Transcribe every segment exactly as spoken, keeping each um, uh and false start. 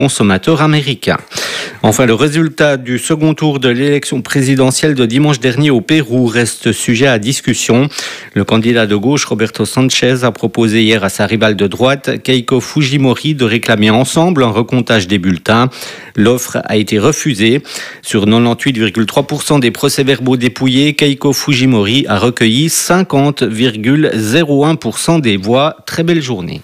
consommateurs américains. Enfin, le résultat du second tour de l'élection présidentielle de dimanche dernier au Pérou reste sujet à discussion. Le candidat de gauche, Roberto Sanchez, a proposé hier à sa rivale de droite, Keiko Fujimori, de réclamer ensemble un recomptage des bulletins. L'offre a été refusée. Sur quatre-vingt-dix-huit virgule trois pour cent des procès-verbaux dépouillés, Keiko Fujimori a recueilli cinquante virgule zéro un pour cent des voix. Très belle journée.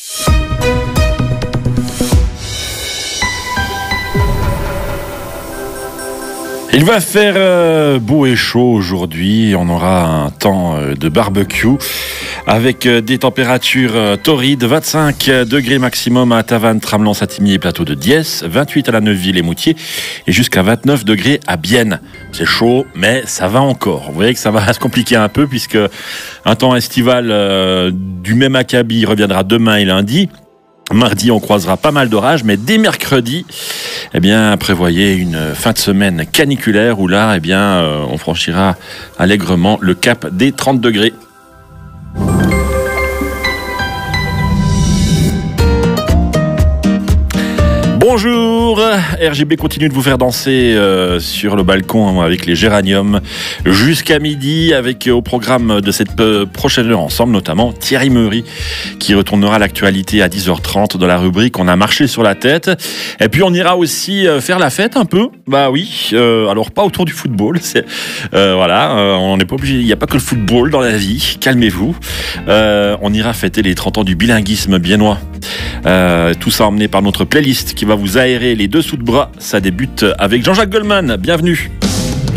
Il va faire euh, beau et chaud aujourd'hui. On aura un temps euh, de barbecue avec euh, des températures euh, torrides. vingt-cinq degrés maximum à Tavannes, Tramelan, Satigny et Plateau de Diès. vingt-huit à la Neuville et Moutier. Et jusqu'à vingt-neuf degrés à Bienne. C'est chaud, mais ça va encore. Vous voyez que ça va se compliquer un peu puisque un temps estival euh, du même acabit reviendra demain et lundi. Mardi, on croisera pas mal d'orages, mais dès mercredi, eh bien, prévoyez une fin de semaine caniculaire où là, eh bien, euh, on franchira allègrement le cap des trente degrés. Bonjour, R G B continue de vous faire danser euh, sur le balcon avec les géraniums jusqu'à midi avec euh, au programme de cette euh, prochaine heure ensemble notamment Thierry Meury qui retournera à l'actualité à dix heures trente dans la rubrique On a marché sur la tête. Et puis on ira aussi euh, faire la fête un peu, bah oui, euh, alors pas autour du football, c'est, euh, voilà, euh, on n'est pas obligé, il n'y a pas que le football dans la vie, calmez-vous. Euh, on ira fêter les trente ans du bilinguisme biennois. Euh, tout ça emmené par notre playlist qui va vous aérer les dessous de bras. Ça débute avec Jean-Jacques Goldman. Bienvenue.